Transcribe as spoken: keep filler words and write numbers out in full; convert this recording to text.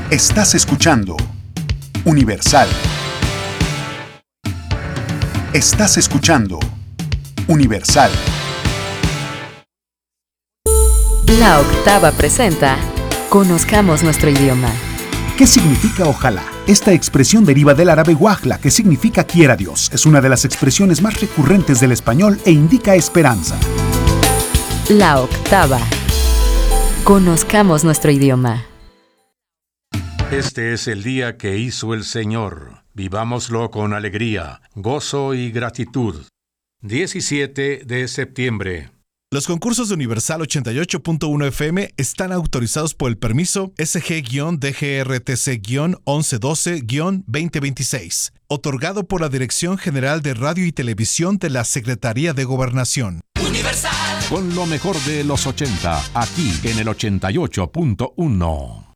Estás escuchando Universal. Estás escuchando Universal. La Octava presenta Conozcamos nuestro idioma. ¿Qué significa ojalá? Esta expresión deriva del árabe wajla, que significa quiera Dios. Es una de las expresiones más recurrentes del español e indica esperanza. La Octava. Conozcamos nuestro idioma. Este es el día que hizo el Señor. Vivámoslo con alegría, gozo y gratitud. diecisiete de septiembre. Los concursos de Universal ochenta y ocho punto uno F M están autorizados por el permiso S G D G R T C once doce veinte veintiséis, otorgado por la Dirección General de Radio y Televisión de la Secretaría de Gobernación. Universal. Con lo mejor de los ochenta, aquí en el ochenta y ocho punto uno.